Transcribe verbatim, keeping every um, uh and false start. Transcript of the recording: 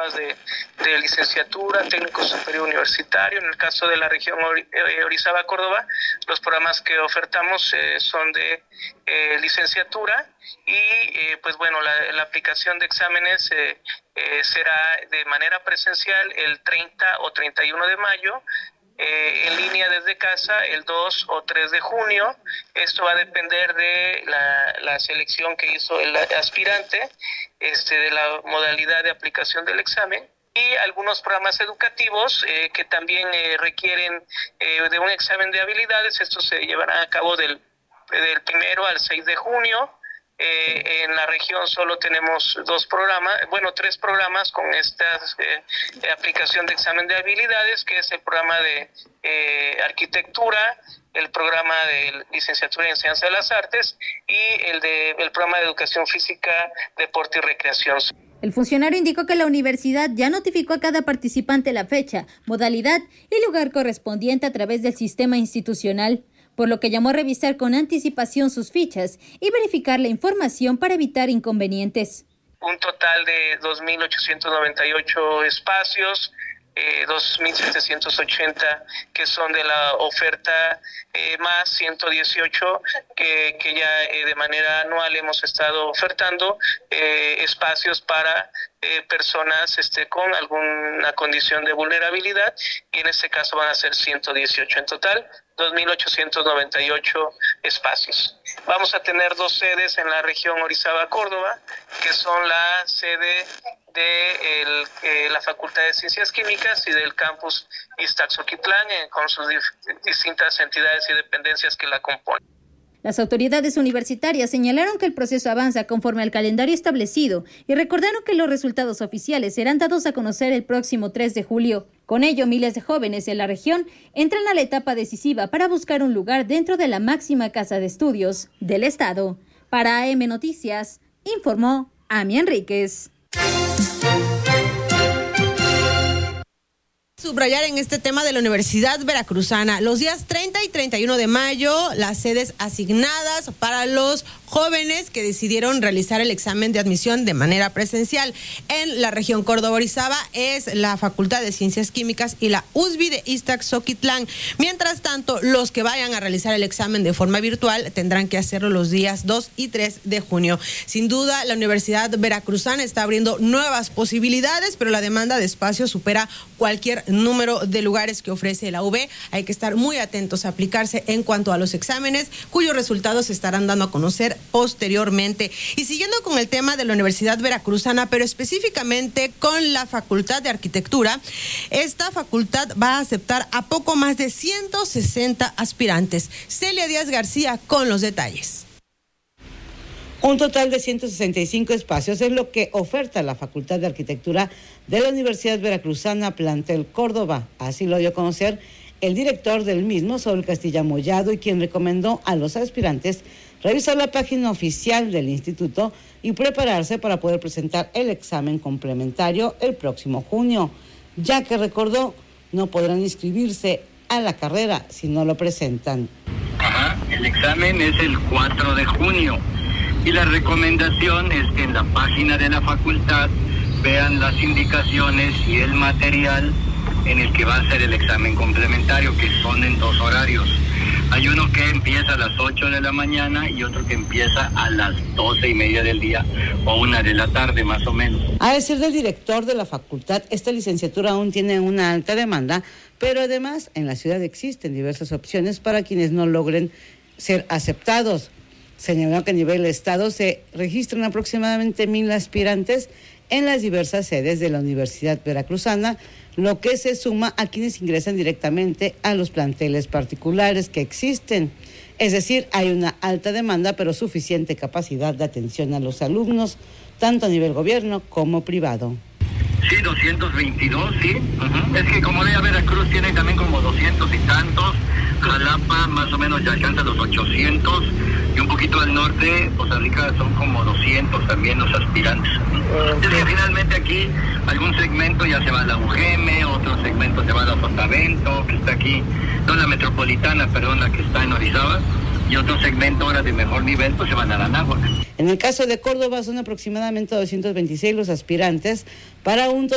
programas de, de licenciatura, técnico superior universitario. En el caso de la región Orizaba, Córdoba, los programas que ofertamos eh, son de eh, licenciatura y eh, pues bueno, la, la aplicación de exámenes eh, eh, será de manera presencial el treinta o treinta y uno de mayo, Eh, en línea desde casa el dos o tres de junio. Esto va a depender de la, la selección que hizo el aspirante, este, de la modalidad de aplicación del examen, y algunos programas educativos eh, que también eh, requieren eh, de un examen de habilidades. Esto se llevará a cabo del, del primero al seis de junio. Eh, en la región solo tenemos dos programas, bueno, tres programas con esta eh, aplicación de examen de habilidades, que es el programa de eh, arquitectura, el programa de licenciatura en enseñanza de las artes y el de el programa de educación física, deporte y recreación. El funcionario indicó que la universidad ya notificó a cada participante la fecha, modalidad y lugar correspondiente a través del sistema institucional, por lo que llamó a revisar con anticipación sus fichas y verificar la información para evitar inconvenientes. Un total de dos mil ochocientos noventa y ocho espacios, eh, dos mil setecientos ochenta que son de la oferta, eh, más ciento dieciocho que, que ya eh, de manera anual hemos estado ofertando eh, espacios para eh, personas este, con alguna condición de vulnerabilidad, y en este caso van a ser ciento dieciocho en total, dos mil ochocientos noventa y ocho espacios. Vamos a tener dos sedes en la región Orizaba, Córdoba, que son la sede de el, eh, la Facultad de Ciencias Químicas y del campus Ixtaxoquitlán, eh, con sus dif- distintas entidades y dependencias que la componen. Las autoridades universitarias señalaron que el proceso avanza conforme al calendario establecido y recordaron que los resultados oficiales serán dados a conocer el próximo tres de julio. Con ello, miles de jóvenes en la región entran a la etapa decisiva para buscar un lugar dentro de la máxima casa de estudios del Estado. Para A M Noticias, informó Ami Enríquez. Subrayar en este tema de la Universidad Veracruzana los días treinta y treinta y uno de mayo, las sedes asignadas para los jóvenes que decidieron realizar el examen de admisión de manera presencial en la región Córdoba-Orizaba es la Facultad de Ciencias Químicas y la U S B I de Ixtaxoquitlán. Mientras tanto, los que vayan a realizar el examen de forma virtual tendrán que hacerlo los días dos y tres de junio. Sin duda, la Universidad Veracruzana está abriendo nuevas posibilidades, pero la demanda de espacio supera cualquier número de lugares que ofrece la U B. Hay que estar muy atentos a aplicarse en cuanto a los exámenes, cuyos resultados se estarán dando a conocer posteriormente. Y siguiendo con el tema de la Universidad Veracruzana, pero específicamente con la Facultad de Arquitectura, esta facultad va a aceptar a poco más de ciento sesenta aspirantes. Celia Díaz García con los detalles. Un total de ciento sesenta y cinco espacios es lo que oferta la Facultad de Arquitectura de la Universidad Veracruzana, plantel Córdoba. Así lo dio a conocer el director del mismo, Saúl Castilla Mollado, y quien recomendó a los aspirantes revisar la página oficial del instituto y prepararse para poder presentar el examen complementario el próximo junio, ya que recordó no podrán inscribirse a la carrera si no lo presentan. Ajá, el examen es el cuatro de junio y la recomendación es que en la página de la facultad vean las indicaciones y el material en el que va a ser el examen complementario, que son en dos horarios. Hay uno que empieza a las ocho de la mañana y otro que empieza a las doce y media del día o una de la tarde más o menos. A decir del director de la facultad, esta licenciatura aún tiene una alta demanda, pero además en la ciudad existen diversas opciones para quienes no logren ser aceptados. Señaló que a nivel estado se registran aproximadamente mil aspirantes en las diversas sedes de la Universidad Veracruzana, lo que se suma a quienes ingresan directamente a los planteles particulares que existen. Es decir, hay una alta demanda, pero suficiente capacidad de atención a los alumnos, tanto a nivel gobierno como privado. Sí, doscientos veintidós, sí. Uh-huh. Es que como lea Veracruz tiene también como doscientos y tantos, Jalapa más o menos ya alcanza los ochocientos, y un poquito al norte, Costa Rica, son como doscientos también los aspirantes. Uh-huh. Es que finalmente aquí algún segmento ya se va a la U G M, otro segmento se va a la Sotavento, que está aquí, no la metropolitana, perdón, la que está en Orizaba, y otro segmento ahora de mejor nivel pues se van a la Anáhuac. En el caso de Córdoba son aproximadamente doscientos veintiséis los aspirantes para un